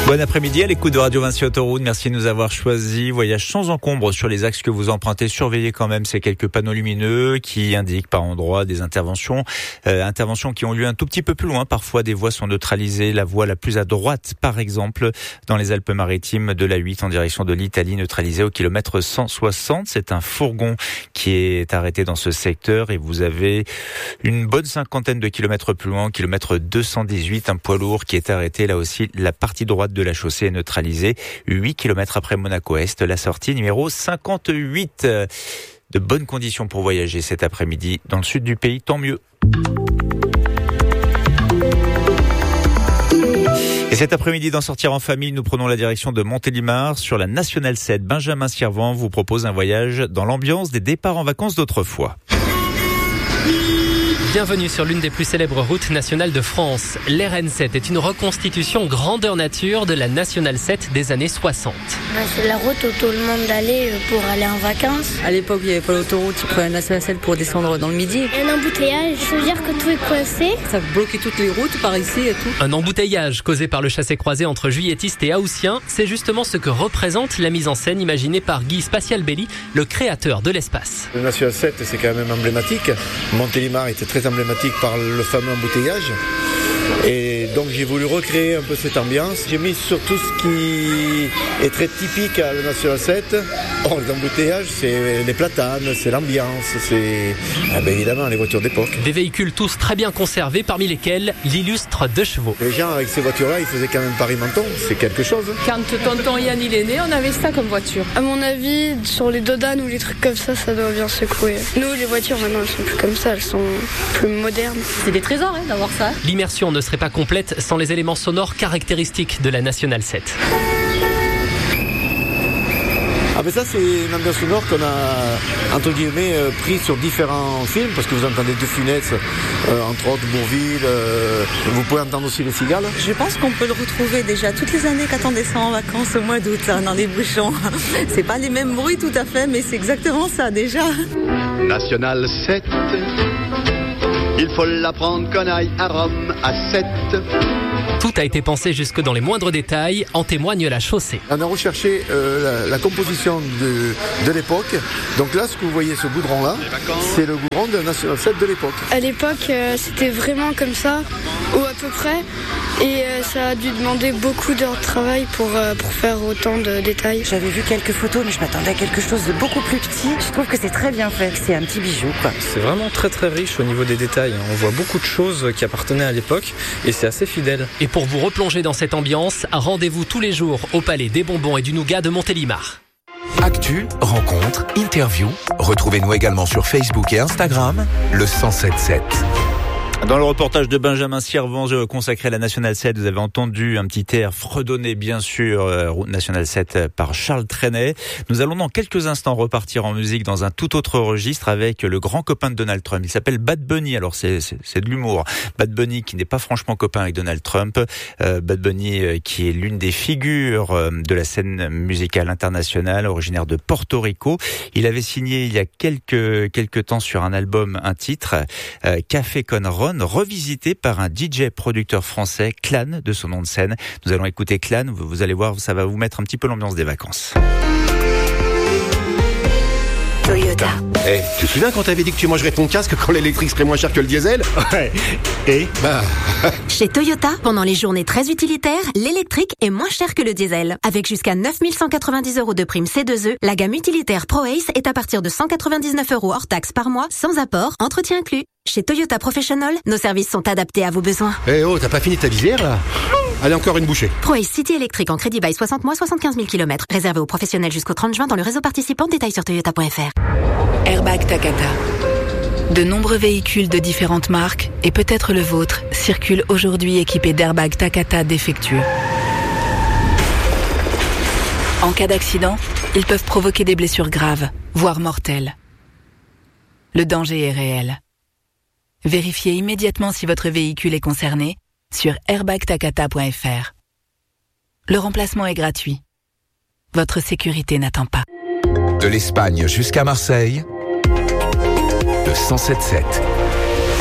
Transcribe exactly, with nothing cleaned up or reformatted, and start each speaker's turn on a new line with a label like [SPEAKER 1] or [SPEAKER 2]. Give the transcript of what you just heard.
[SPEAKER 1] Bon après-midi à l'écoute de Radio Vinci Autoroute. Merci de nous avoir choisi. Voyage sans encombre sur les axes que vous empruntez. Surveillez quand même ces quelques panneaux lumineux qui indiquent par endroits des interventions. Euh, interventions qui ont lieu un tout petit peu plus loin. Parfois, des voies sont neutralisées. La voie la plus à droite, par exemple, dans les Alpes-Maritimes de l'A huit en direction de l'Italie, neutralisée au kilomètre cent soixante. C'est un fourgon qui est arrêté dans ce secteur et vous avez une bonne cinquantaine de kilomètres plus loin, kilomètre deux cent dix-huit, un poids lourd qui est arrêté. Là aussi, la partie droite de la chaussée est neutralisée. huit kilomètres après Monaco-Est, la sortie numéro cinquante-huit. De bonnes conditions pour voyager cet après-midi dans le sud du pays, tant mieux. Et cet après-midi, d'en sortir en famille, nous prenons la direction de Montélimar. Sur la Nationale sept, Benjamin Sirvent vous propose un voyage dans l'ambiance des départs en vacances d'autrefois.
[SPEAKER 2] Bienvenue sur l'une des plus célèbres routes nationales de France. L'R N sept est une reconstitution grandeur nature de la Nationale sept des années soixante.
[SPEAKER 3] Bah, c'est la route où tout le monde allait pour aller en vacances.
[SPEAKER 4] À l'époque, il n'y avait pas l'autoroute, il prenait la Nationale sept pour descendre dans le Midi.
[SPEAKER 3] Il y a un embouteillage, ça veut dire que tout est coincé.
[SPEAKER 4] Ça bloquait toutes les routes par ici et tout.
[SPEAKER 2] Un embouteillage causé par le chassé-croisé entre juilletistes et haussiens, c'est justement ce que représente la mise en scène imaginée par Guy Spatial-Belli, le créateur de l'espace.
[SPEAKER 5] La Nationale sept, c'est quand même emblématique. Montélimar était très emblématique par le fameux embouteillage. Et donc j'ai voulu recréer un peu cette ambiance. J'ai mis sur tout ce qui est très typique à la Nationale sept. Oh, les embouteillages, c'est les platanes, c'est l'ambiance, c'est ah ben évidemment les voitures d'époque.
[SPEAKER 2] Des véhicules tous très bien conservés, parmi lesquels l'illustre deux chevaux.
[SPEAKER 5] Les gens avec ces voitures-là, ils faisaient quand même Paris-Menton, c'est quelque chose.
[SPEAKER 4] Quand tonton Yann il est né, on avait ça comme voiture.
[SPEAKER 3] À mon avis, sur les dodanes ou les trucs comme ça, ça doit bien secouer. Nous, les voitures maintenant, elles sont plus comme ça, elles sont plus modernes.
[SPEAKER 4] C'est des trésors hein, d'avoir ça.
[SPEAKER 2] L'immersion ne serait pas complète sans les éléments sonores caractéristiques de la Nationale sept.
[SPEAKER 5] Ah ben ça c'est une ambiance sonore qu'on a entre guillemets euh, pris sur différents films parce que vous entendez De Funès, euh, entre autres Bourvil, euh, vous pouvez entendre aussi Les Cigales.
[SPEAKER 4] Je pense qu'on peut le retrouver déjà toutes les années quand on descend en vacances au mois d'août hein, dans les bouchons. C'est pas les mêmes bruits tout à fait mais c'est exactement ça déjà.
[SPEAKER 6] Nationale sept, il faut l'apprendre qu'on aille à Rome à sept.
[SPEAKER 2] Tout a été pensé jusque dans les moindres détails, en témoigne la chaussée.
[SPEAKER 5] On a recherché euh, la, la composition de, de l'époque. Donc là, ce que vous voyez, ce goudron-là, c'est le goudron de la Nationale sept de l'époque.
[SPEAKER 3] À l'époque, euh, c'était vraiment comme ça, ou à peu près. Et euh, ça a dû demander beaucoup d'heures de travail pour, euh, pour faire autant de détails.
[SPEAKER 7] J'avais vu quelques photos, mais je m'attendais à quelque chose de beaucoup plus petit. Je trouve que c'est très bien fait, c'est un petit bijou, quoi.
[SPEAKER 8] C'est vraiment très très riche au niveau des détails. On voit beaucoup de choses qui appartenaient à l'époque et c'est assez fidèle.
[SPEAKER 2] Et pour vous replonger dans cette ambiance, rendez-vous tous les jours au Palais des Bonbons et du Nougat de Montélimar.
[SPEAKER 9] Actu, rencontres, interviews. Retrouvez-nous également sur Facebook et Instagram, le cent sept sept.
[SPEAKER 1] Dans le reportage de Benjamin Sirvent consacré à la Nationale sept, vous avez entendu un petit air fredonné, bien sûr, route Nationale sept par Charles Trenet. Nous allons dans quelques instants repartir en musique dans un tout autre registre avec le grand copain de Donald Trump. Il s'appelle Bad Bunny, alors c'est, c'est, c'est de l'humour. Bad Bunny qui n'est pas franchement copain avec Donald Trump. Euh, Bad Bunny euh, qui est l'une des figures euh, de la scène musicale internationale, originaire de Porto Rico. Il avait signé il y a quelques, quelques temps sur un album un titre, euh, Café con Ron, revisité par un D J producteur français, Clan, de son nom de scène. Nous allons écouter Clan, vous allez voir, ça va vous mettre un petit peu l'ambiance des vacances.
[SPEAKER 10] Toyota. Eh, hey, tu te souviens quand t'avais dit que tu mangerais ton casque quand l'électrique serait moins cher que le diesel? Ouais. Et bah...
[SPEAKER 11] Chez Toyota, pendant les journées très utilitaires, l'électrique est moins cher que le diesel. Avec jusqu'à neuf mille cent quatre-vingt-dix euros de prime C deux E, la gamme utilitaire ProAce est à partir de cent quatre-vingt-dix-neuf euros hors taxe par mois, sans apport, entretien inclus. Chez Toyota Professional, nos services sont adaptés à vos besoins.
[SPEAKER 10] Eh hey oh, t'as pas fini ta visière là? Allez, encore une bouchée.
[SPEAKER 11] ProAce City électrique en crédit bail soixante mois, soixante-quinze mille kilomètres. Réservé aux professionnels jusqu'au trente juin dans le réseau participant. Détails sur toyota point f r.
[SPEAKER 12] Airbag Takata. De nombreux véhicules de différentes marques, et peut-être le vôtre, circulent aujourd'hui équipés d'airbags Takata défectueux. En cas d'accident, ils peuvent provoquer des blessures graves, voire mortelles. Le danger est réel. Vérifiez immédiatement si votre véhicule est concerné sur airbag takata point f r. Le remplacement est gratuit. Votre sécurité n'attend pas.
[SPEAKER 9] De l'Espagne jusqu'à Marseille, le cent sept sept.